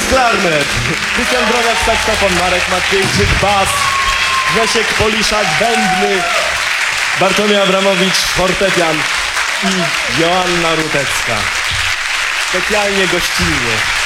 klarnet, Krystian Broniak saksofon, Marek Matwiejczyk bas, Grzesiek Poliszak bębny, Bartłomiej Abramowicz fortepian i Joanna Rutecka. Specjalnie gościnnie.